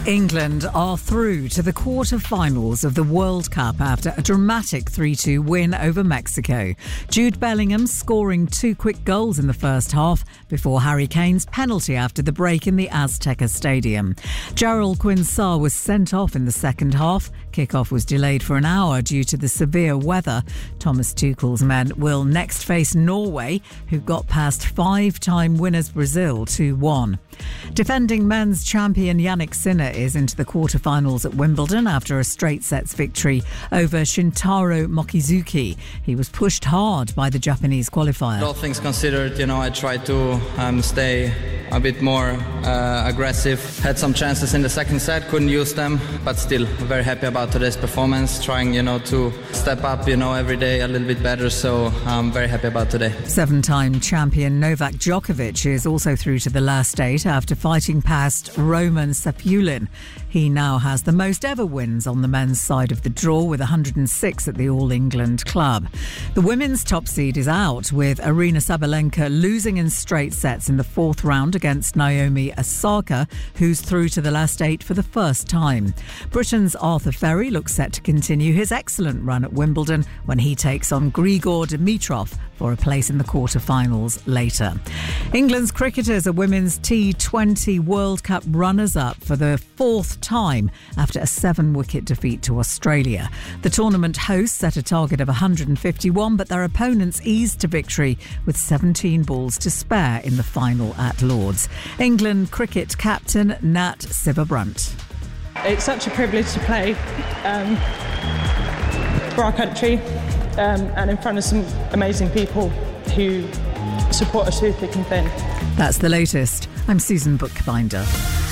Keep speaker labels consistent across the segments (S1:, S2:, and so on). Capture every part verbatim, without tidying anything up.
S1: England are through to the quarter-finals of the World Cup after a dramatic three two win over Mexico. Jude Bellingham scoring two quick goals in the first half before Harry Kane's penalty after the break in the Azteca Stadium. Jarrell Quinn-Sarr was sent off in the second half. Kickoff was delayed for an hour due to the severe weather. Thomas Tuchel's men will next face Norway, who got past five-time winners Brazil two one. Defending men's champion Jannik Sinner is into the quarter-finals at Wimbledon after a straight sets victory over Shintaro Mochizuki. He was pushed hard by the Japanese qualifier.
S2: All things considered, you know, I tried to um, stay a bit more uh, aggressive. Had some chances in the second set, couldn't use them, but still very happy about today's performance. Trying, you know, to step up, you know, every day a little bit better. So I'm very happy about today.
S1: Seven-time champion Novak Djokovic is also through to the last eight after fighting past Roman Sapulin. He now has the most ever wins on the men's side of the draw with one hundred six at the All England club. The women's top seed is out with Aryna Sabalenka losing in straight sets in the fourth round against Naomi Osaka, who's through to the last eight for the first time. Britain's Arthur Ferry looks set to continue his excellent run at Wimbledon when he takes on Grigor Dimitrov for a place in the quarter-finals later. England's cricketers are women's T twenty World Cup runners-up for the fourth time after a seven-wicket defeat to Australia. The tournament hosts set a target of one hundred fifty-one, but their opponents eased to victory with seventeen balls to spare in the final at Lord's. England cricket captain Nat Sciver-Brunt.
S3: It's such a privilege to play um, for our country um, and in front of some amazing people who support us through thick and thin.
S1: That's the latest. I'm Susan Bookbinder.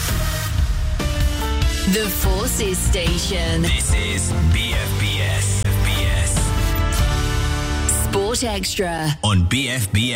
S4: The Forces Station.
S5: This is B F B S. B S.
S4: Sport Extra
S5: On B F B S.